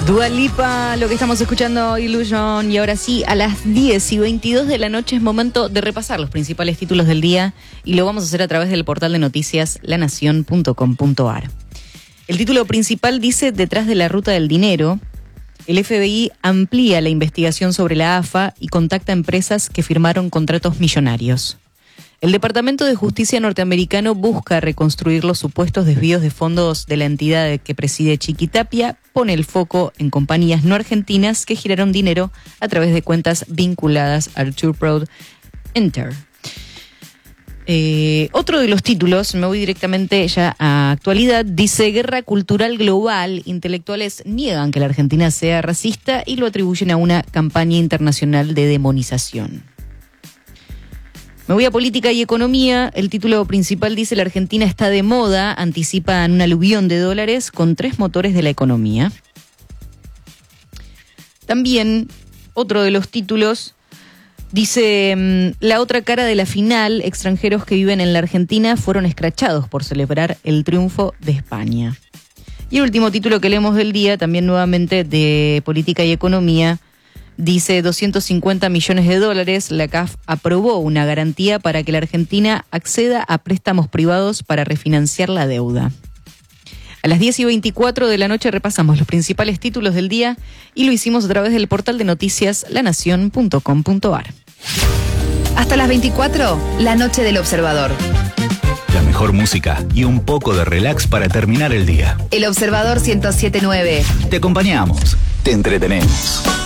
Dua Lipa, lo que estamos escuchando, Illusion. Y ahora sí, a las 10:22 de la noche es momento de repasar los principales títulos del día y lo vamos a hacer a través del portal de noticias lanacion.com.ar. El título principal dice: detrás de la ruta del dinero, el FBI amplía la investigación sobre la AFA y contacta a empresas que firmaron contratos millonarios. El Departamento de Justicia norteamericano busca reconstruir los supuestos desvíos de fondos de la entidad que preside Chiquitapia, pone el foco en compañías no argentinas que giraron dinero a través de cuentas vinculadas al Tour Road Enter. Otro de los títulos, me voy directamente ya a actualidad, dice: guerra cultural global, intelectuales niegan que la Argentina sea racista y lo atribuyen a una campaña internacional de demonización. Me voy a política y economía. El título principal dice: la Argentina está de moda, anticipan un aluvión de dólares con 3 motores de la economía. También otro de los títulos dice: la otra cara de la final, extranjeros que viven en la Argentina fueron escrachados por celebrar el triunfo de España. Y el último título que leemos del día, también nuevamente de política y economía, dice: 250 millones de dólares, la CAF aprobó una garantía para que la Argentina acceda a préstamos privados para refinanciar la deuda. A las 10:24 de la noche repasamos los principales títulos del día y lo hicimos a través del portal de noticias lanacion.com.ar. Hasta las 24, la noche del Observador. La mejor música y un poco de relax para terminar el día. El Observador 107.9. Te acompañamos, te entretenemos.